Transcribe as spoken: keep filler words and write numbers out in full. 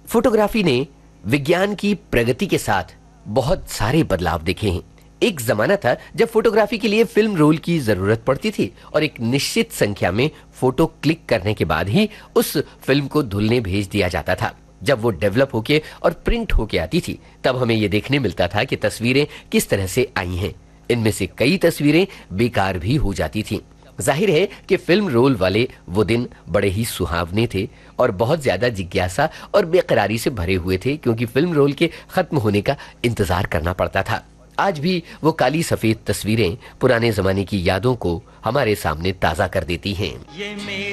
Photography ने विज्ञान की प्रगति के साथ बहुत सारे बदलाव देखे हैं। एक जमाना था जब फोटोग्राफी के लिए फिल्म रोल की जरूरत पड़ती थी और एक निश्चित संख्या में फोटो क्लिक करने के बाद ही उस फिल्म को धुलने भेज दिया जाता था। जब वो डेवलप होके और प्रिंट होके आती थी तब हमें ये देखने मिलता था कि तस्वीरें किस तरह से आई हैं। इनमें से कई तस्वीरें बेकार भी हो जाती थीं। जाहिर है कि फिल्म रोल वाले वो दिन बड़े ही सुहावने थे और बहुत ज्यादा जिज्ञासा और बेकरारी से भरे हुए थे, क्योंकि फिल्म रोल के खत्म होने का इंतजार करना पड़ता था। आज भी वो काली सफेद तस्वीरें पुराने जमाने की यादों को हमारे सामने ताजा कर देती हैं।